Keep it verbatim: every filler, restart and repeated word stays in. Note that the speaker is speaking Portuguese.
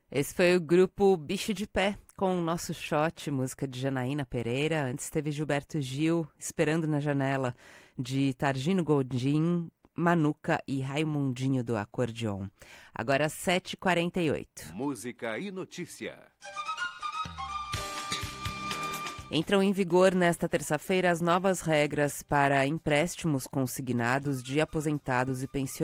Esse foi o grupo Bicho de Pé, com o Nosso Shot, música de Janaína Pereira. Antes teve Gilberto Gil, Esperando na Janela, de Targino Gondim, Manuca e Raimundinho do Acordeon. Agora sete e quarenta e oito. Música e notícia. Entram em vigor nesta terça-feira as novas regras para empréstimos consignados de aposentados e pensionistas.